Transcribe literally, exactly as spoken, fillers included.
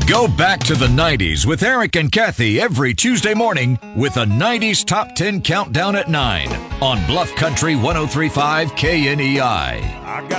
Go back to the nineties with Eric and Kathy every Tuesday morning with a nineties Top ten Countdown at nine on Bluff Country one oh three point five K N E I.